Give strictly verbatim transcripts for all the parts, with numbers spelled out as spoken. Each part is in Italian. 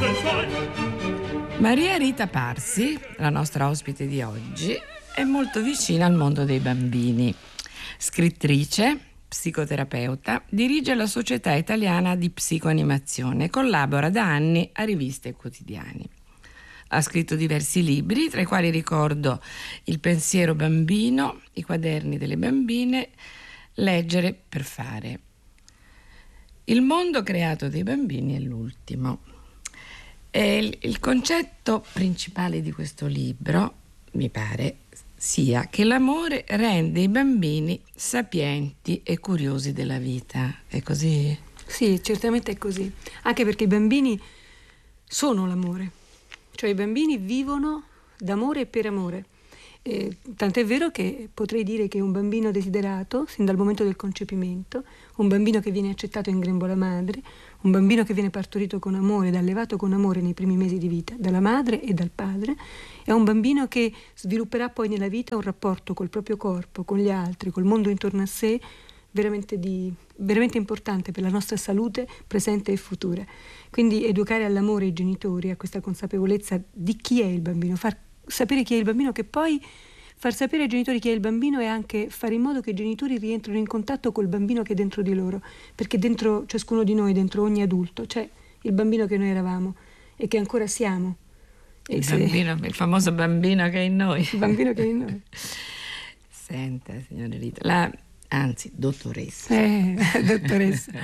Maria Rita Parsi, la nostra ospite di oggi, è molto vicina al mondo dei bambini. Scrittrice, psicoterapeuta, dirige la Società Italiana di Psicoanimazione e collabora da anni a riviste e quotidiani. Ha scritto diversi libri, tra i quali ricordo Il pensiero bambino, I quaderni delle bambine, Leggere per fare. Il mondo creato dai bambini è l'ultimo. E il, il concetto principale di questo libro, mi pare, sia che l'amore rende i bambini sapienti e curiosi della vita. È così? Sì, certamente è così. Anche perché i bambini sono l'amore. Cioè i bambini vivono d'amore e per amore. Eh, tant'è vero che potrei dire che un bambino desiderato, sin dal momento del concepimento, un bambino che viene accettato in grembo alla madre, un bambino che viene partorito con amore ed allevato con amore nei primi mesi di vita, dalla madre e dal padre, è un bambino che svilupperà poi nella vita un rapporto col proprio corpo, con gli altri, col mondo intorno a sé, veramente, di, veramente importante per la nostra salute presente e futura. Quindi educare all'amore i genitori, a questa consapevolezza di chi è il bambino, far sapere chi è il bambino, che poi far sapere ai genitori chi è il bambino è anche fare in modo che i genitori rientrino in contatto col bambino che è dentro di loro, perché dentro ciascuno di noi, dentro ogni adulto, c'è il bambino che noi eravamo e che ancora siamo. E il se... bambino, il famoso bambino che è in noi. Il bambino che è in noi. Senta, signora Rita, la, anzi, dottoressa. Eh, dottoressa.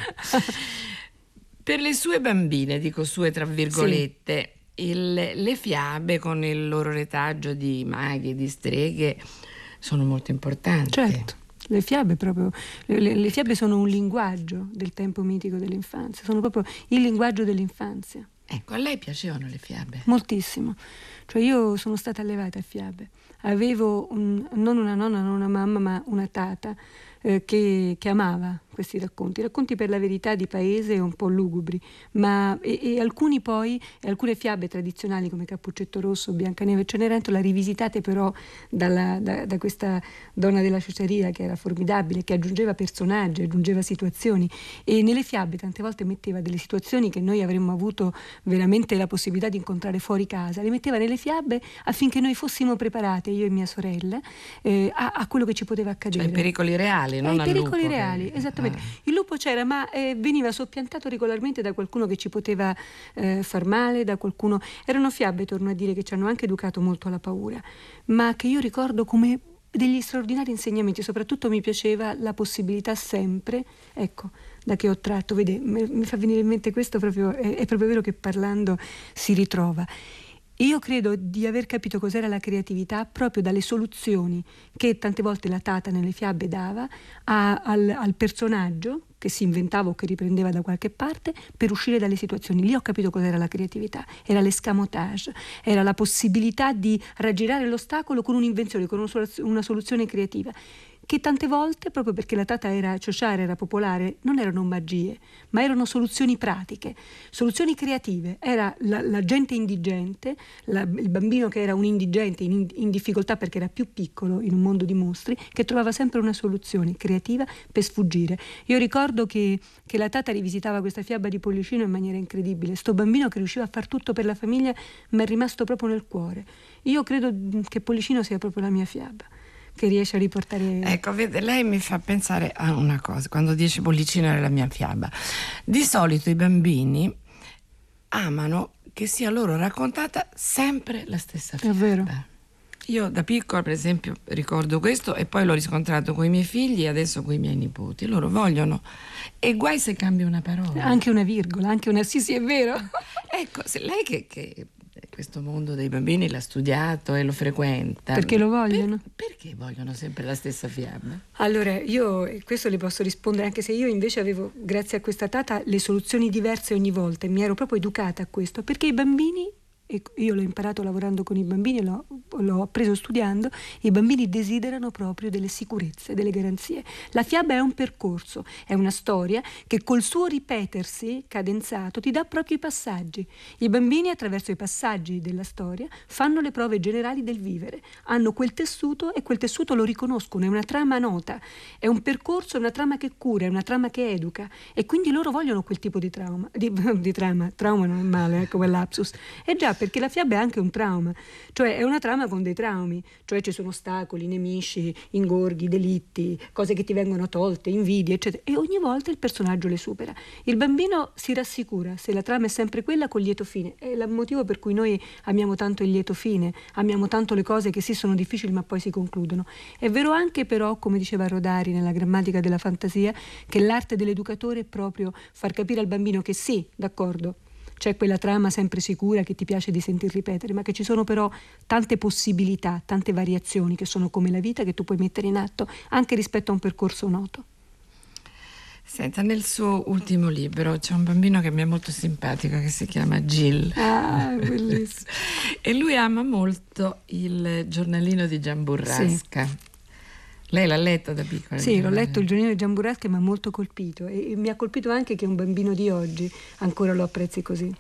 Per le sue bambine, dico sue tra virgolette, sì. il, le fiabe con il loro retaggio di maghi e di streghe sono molto importanti. Certo, le fiabe proprio, le, le fiabe sono un linguaggio del tempo mitico dell'infanzia, sono proprio il linguaggio dell'infanzia. Ecco, a lei piacevano le fiabe? Moltissimo, cioè io sono stata allevata a fiabe, avevo un, non una nonna, non una mamma, ma una tata eh, che, che amava questi racconti, racconti per la verità di paese un po' lugubri, ma e, e alcuni poi, e alcune fiabe tradizionali come Cappuccetto Rosso, Biancaneve e Cenerentola, rivisitate però dalla, da, da questa donna della ciociaria che era formidabile, che aggiungeva personaggi, aggiungeva situazioni, e nelle fiabe tante volte metteva delle situazioni che noi avremmo avuto veramente la possibilità di incontrare fuori casa, le metteva nelle fiabe affinché noi fossimo preparate, io e mia sorella, eh, a, a quello che ci poteva accadere. Cioè, ai pericoli reali, non ai al pericoli lupo, reali, che... esattamente. Ah. Il lupo c'era, ma eh, veniva soppiantato regolarmente da qualcuno che ci poteva eh, far male, da qualcuno. Erano fiabe, torno a dire, che ci hanno anche educato molto alla paura, ma che io ricordo come degli straordinari insegnamenti. Soprattutto mi piaceva la possibilità sempre, ecco, da che ho tratto, vede, mi fa venire in mente questo proprio, è, è proprio vero che parlando si ritrova. Io credo di aver capito cos'era la creatività proprio dalle soluzioni che tante volte la tata nelle fiabe dava a, al, al personaggio che si inventava o che riprendeva da qualche parte per uscire dalle situazioni. Lì ho capito cos'era la creatività, era l'escamotage, era la possibilità di raggirare l'ostacolo con un'invenzione, con una soluzione creativa, che tante volte, proprio perché la tata era ciociara, era popolare, non erano magie, ma erano soluzioni pratiche, soluzioni creative. Era la, la gente indigente, la, il bambino che era un indigente in, in difficoltà perché era più piccolo in un mondo di mostri, che trovava sempre una soluzione creativa per sfuggire. Io ricordo che, che la tata rivisitava questa fiaba di Pollicino in maniera incredibile. Sto bambino che riusciva a far tutto per la famiglia, ma è rimasto proprio nel cuore. Io credo che Pollicino sia proprio la mia fiaba, che riesce a riportare... Ecco, vede, lei mi fa pensare a una cosa, quando dice Pollicino era la mia fiaba. Di solito i bambini amano che sia loro raccontata sempre la stessa fiaba. È vero. Io da piccola, per esempio, ricordo questo e poi l'ho riscontrato con i miei figli e adesso con i miei nipoti. Loro vogliono, e guai se cambia una parola. Anche una virgola, anche una... Sì, sì, è vero. Ecco, se lei che... che questo mondo dei bambini l'ha studiato e lo frequenta. Perché lo vogliono? Per, perché vogliono sempre la stessa fiaba? Allora, io questo le posso rispondere, anche se io invece avevo, grazie a questa tata, le soluzioni diverse ogni volta e mi ero proprio educata a questo, perché i bambini e io l'ho imparato lavorando con i bambini, l'ho, l'ho appreso studiando, i bambini desiderano proprio delle sicurezze, delle garanzie. La fiaba è un percorso, è una storia che col suo ripetersi cadenzato ti dà proprio i passaggi. I bambini attraverso i passaggi della storia fanno le prove generali del vivere, hanno quel tessuto e quel tessuto lo riconoscono, è una trama nota, è un percorso, è una trama che cura, è una trama che educa, e quindi loro vogliono quel tipo di trauma, di, di trama, trauma non è male, ecco quel lapsus, è già perché la fiaba è anche un trauma, cioè è una trama con dei traumi, cioè ci sono ostacoli, nemici, ingorghi, delitti, cose che ti vengono tolte, invidie, eccetera, e ogni volta il personaggio le supera. Il bambino si rassicura se la trama è sempre quella col lieto fine, è il motivo per cui noi amiamo tanto il lieto fine, amiamo tanto le cose che sì sono difficili ma poi si concludono. È vero anche però, come diceva Rodari nella grammatica della fantasia, che l'arte dell'educatore è proprio far capire al bambino che sì, d'accordo, c'è quella trama sempre sicura che ti piace di sentir ripetere, ma che ci sono però tante possibilità, tante variazioni che sono come la vita che tu puoi mettere in atto anche rispetto a un percorso noto. Senta, nel suo ultimo libro c'è un bambino che mi è molto simpatico che si chiama Gil. Ah, bellissimo. E lui ama molto il giornalino di Gian Burrasca. Sì. Lei l'ha letto da piccola? Sì, l'ho letto il giornalino di Gian Burrasca e mi ha molto colpito, e mi ha colpito anche che un bambino di oggi ancora lo apprezzi così.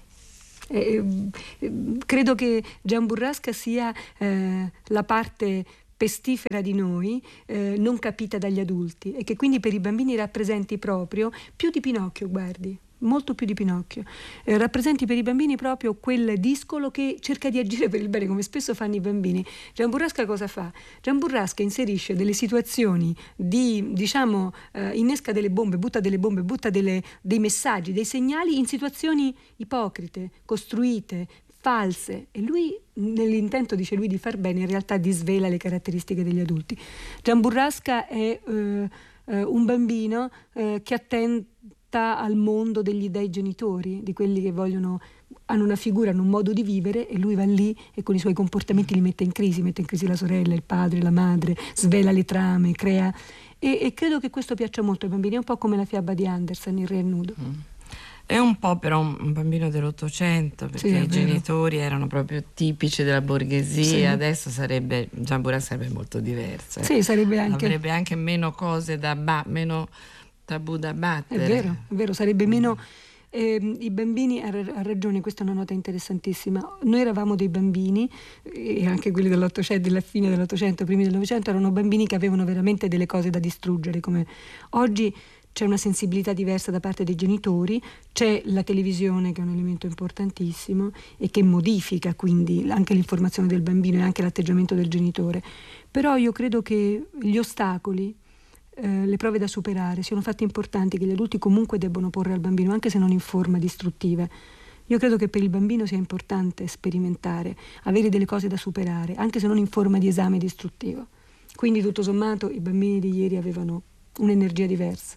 E, e, credo che Gian Burrasca sia eh, la parte pestifera di noi, eh, non capita dagli adulti, e che quindi per i bambini rappresenti proprio più di Pinocchio, guardi, molto più di Pinocchio, eh, rappresenti per i bambini proprio quel discolo che cerca di agire per il bene, come spesso fanno i bambini. Gian Burrasca cosa fa? Gian Burrasca inserisce delle situazioni di, diciamo, eh, innesca delle bombe, butta delle bombe, butta delle, dei messaggi, dei segnali in situazioni ipocrite, costruite, false, e lui nell'intento, dice lui, di far bene, in realtà disvela le caratteristiche degli adulti. Gian Burrasca è eh, eh, un bambino eh, che attenta al mondo degli dei genitori, di quelli che vogliono, hanno una figura, hanno un modo di vivere, e lui va lì e con i suoi comportamenti li mette in crisi, mette in crisi la sorella, il padre, la madre, svela le trame, crea, e, e credo che questo piaccia molto ai bambini, è un po' come la fiaba di Andersen, Il re nudo. Mm. È un po' però un bambino dell'Ottocento, perché sì, i genitori erano proprio tipici della borghesia, sì. Adesso sarebbe, Gian Burrasca sarebbe molto diverso. Sì, sarebbe anche... Avrebbe anche meno cose da ba- meno tabù da battere. È vero, è vero, sarebbe meno... Eh, i bambini, ha, ha ragione, questa è una nota interessantissima. Noi eravamo dei bambini, e anche quelli dell'Ottocento, della fine dell'Ottocento, primi del Novecento, erano bambini che avevano veramente delle cose da distruggere, come oggi. C'è una sensibilità diversa da parte dei genitori, c'è la televisione che è un elemento importantissimo e che modifica quindi anche l'informazione del bambino e anche l'atteggiamento del genitore. Però io credo che gli ostacoli, eh, le prove da superare siano fatti importanti che gli adulti comunque debbono porre al bambino, anche se non in forma distruttiva. Io credo che per il bambino sia importante sperimentare, avere delle cose da superare, anche se non in forma di esame distruttivo. Quindi tutto sommato i bambini di ieri avevano un'energia diversa.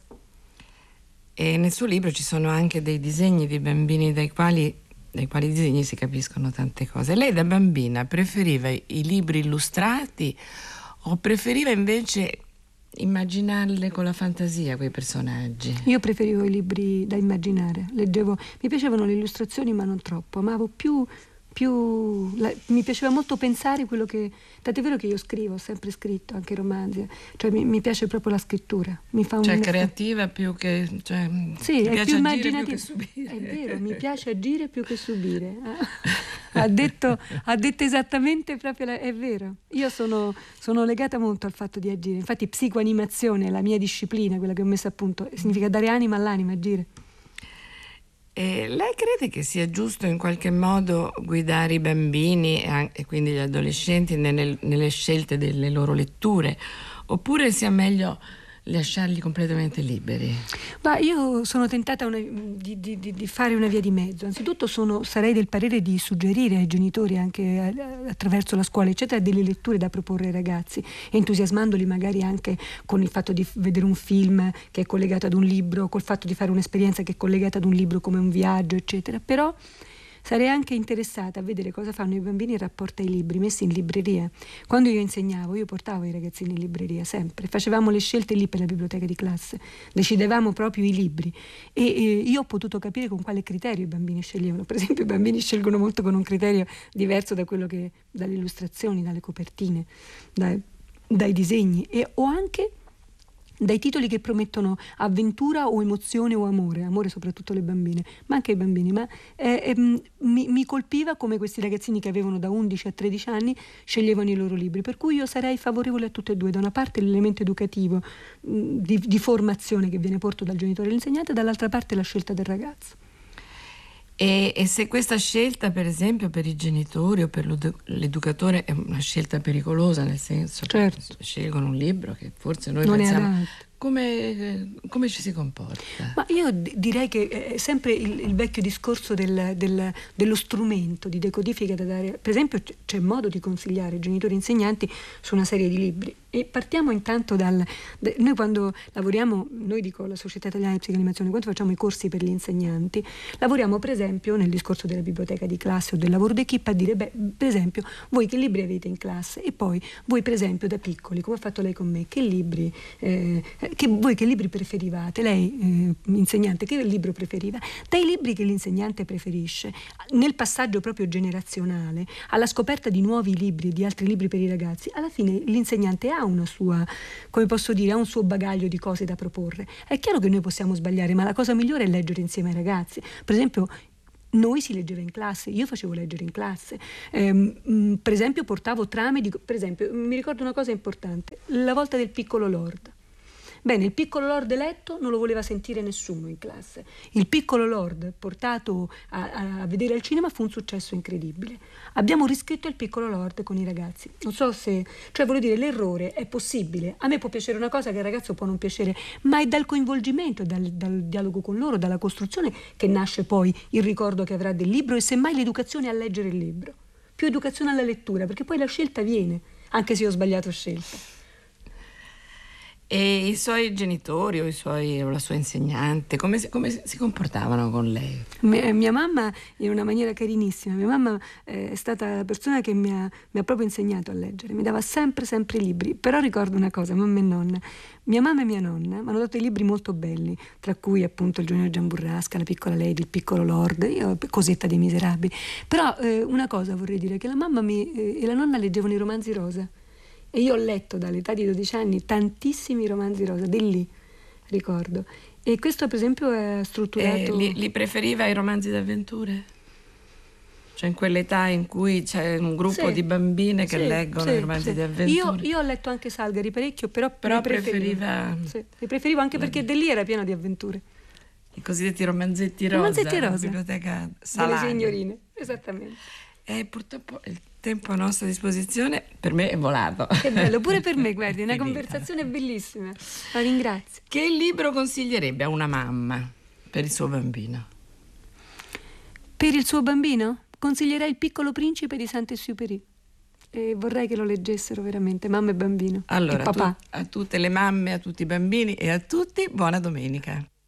E nel suo libro ci sono anche dei disegni di bambini dai quali, dai quali disegni si capiscono tante cose. Lei da bambina preferiva i libri illustrati o preferiva invece immaginarle con la fantasia quei personaggi? Io preferivo i libri da immaginare, leggevo, mi piacevano le illustrazioni ma non troppo, amavo più... più la, mi piaceva molto pensare quello che, tant'è vero che io scrivo, ho sempre scritto anche romanzi, cioè mi, mi piace proprio la scrittura, mi fa un cioè creativa più che, cioè, sì, mi è piace più agire immaginativa, più che subire. È vero, mi piace agire più che subire. ha detto ha detto esattamente proprio la, è vero, io sono, sono legata molto al fatto di agire, infatti psicoanimazione è la mia disciplina, quella che ho messo a punto, significa dare anima all'anima, agire. E lei crede che sia giusto in qualche modo guidare i bambini e quindi gli adolescenti nelle, nelle scelte delle loro letture, oppure sia meglio lasciarli completamente liberi? Ma io sono tentata una, di, di, di fare una via di mezzo. Anzitutto sono, sarei del parere di suggerire ai genitori, anche attraverso la scuola eccetera, delle letture da proporre ai ragazzi, entusiasmandoli magari anche con il fatto di vedere un film che è collegato ad un libro, col fatto di fare un'esperienza che è collegata ad un libro come un viaggio eccetera. Però sarei anche interessata a vedere cosa fanno i bambini in rapporto ai libri messi in libreria. Quando io insegnavo, io portavo i ragazzini in libreria sempre, facevamo le scelte lì per la biblioteca di classe, decidevamo proprio i libri e, e io ho potuto capire con quale criterio i bambini sceglievano. Per esempio, i bambini scelgono molto con un criterio diverso da quello che dalle illustrazioni, dalle copertine, dai, dai disegni, e o anche dai titoli che promettono avventura o emozione o amore, amore soprattutto le bambine, ma anche i bambini. Ma eh, eh, mi, mi colpiva come questi ragazzini che avevano da undici a tredici anni sceglievano i loro libri, per cui io sarei favorevole a tutte e due: da una parte l'elemento educativo mh, di, di formazione che viene portato dal genitore e dall'insegnante, dall'altra parte la scelta del ragazzo. E, e se questa scelta, per esempio, per i genitori o per l'educatore è una scelta pericolosa, nel senso certo. che scelgono un libro che forse noi non pensiamo, come, come ci si comporta? Ma io d- direi che è sempre il, il vecchio discorso del, del, dello strumento di decodifica da dare. Per esempio c- c'è modo di consigliare genitori e insegnanti su una serie di libri, e partiamo intanto dal de, noi quando lavoriamo, noi dico la Società Italiana di Psicoanimazione, quando facciamo i corsi per gli insegnanti, lavoriamo per esempio nel discorso della biblioteca di classe o del lavoro d'equipe a dire, beh, per esempio, voi che libri avete in classe, e poi voi per esempio da piccoli, come ha fatto lei con me, che libri eh, che voi che libri preferivate, lei eh, insegnante che libro preferiva, dai libri che l'insegnante preferisce, nel passaggio proprio generazionale alla scoperta di nuovi libri, di altri libri per i ragazzi, alla fine l'insegnante ha una sua, come posso dire, ha un suo bagaglio di cose da proporre. È chiaro che noi possiamo sbagliare, ma la cosa migliore è leggere insieme ai ragazzi. Per esempio, noi si leggeva in classe, io facevo leggere in classe, ehm, per esempio portavo trame di, per esempio mi ricordo una cosa importante, La volta del piccolo Lord. Bene, il piccolo Lord eletto non lo voleva sentire nessuno in classe. Il piccolo Lord portato a, a vedere al cinema fu un successo incredibile. Abbiamo riscritto il piccolo Lord con i ragazzi. Non so se, cioè voglio dire, l'errore è possibile. A me può piacere una cosa che al ragazzo può non piacere, ma è dal coinvolgimento, dal, dal dialogo con loro, dalla costruzione che nasce poi il ricordo che avrà del libro e semmai l'educazione a leggere il libro. Più educazione alla lettura, perché poi la scelta viene, anche se io ho sbagliato scelta. E i suoi genitori o, i suoi, o la sua insegnante, come si, come si comportavano con lei? Mia, mia mamma in una maniera carinissima. Mia mamma eh, è stata la persona che mi ha, mi ha proprio insegnato a leggere, mi dava sempre sempre libri. Però ricordo una cosa, mamma e nonna, mia mamma e mia nonna mi hanno dato dei libri molto belli, tra cui appunto Il giorno di Gian Burrasca, La piccola Lady, Il piccolo Lord, io Cosetta dei Miserabili. Però eh, una cosa vorrei dire, che la mamma mi, eh, e la nonna leggevano i romanzi rosa. E io ho letto dall'età di dodici anni tantissimi romanzi rosa, di lì, ricordo. E questo per esempio è strutturato... E li, li preferiva ai romanzi d'avventure? Cioè in quell'età in cui c'è un gruppo sì, di bambine che sì, leggono sì, i romanzi sì. di avventure? Io, io ho letto anche Salgari parecchio, però, però li preferiva... preferivo. Sì, li preferivo anche la... perché di lì era pieno di avventure. I cosiddetti romanzetti rosa. Romanzetti rosa. La biblioteca Salagni. Delle signorine, esattamente. E purtroppo il tempo a nostra disposizione per me è volato. Che bello, pure per me, guardi, una conversazione bellissima. La ringrazio. Che libro consiglierebbe a una mamma per il suo bambino? Per il suo bambino? Consiglierei Il piccolo principe di Saint-Exupéry. E vorrei che lo leggessero veramente, mamma e bambino. Allora, e papà. Tu, a tutte le mamme, a tutti i bambini e a tutti, buona domenica.